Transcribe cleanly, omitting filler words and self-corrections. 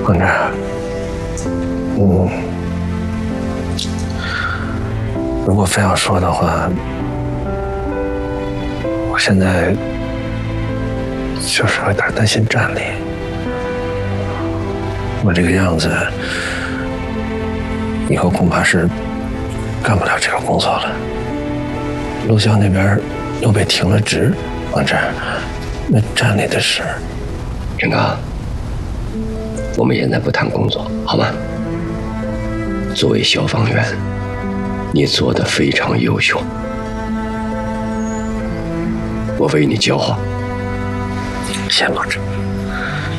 王志，如果非要说的话，我现在就是有点担心战力。我这个样子，以后恐怕是干不了这个工作了。陆校那边又被停了职，王志，那站里的事， 陈刚，我们现在不谈工作，好吗？作为消防员，你做得非常优秀，我为你骄傲。 谢王志。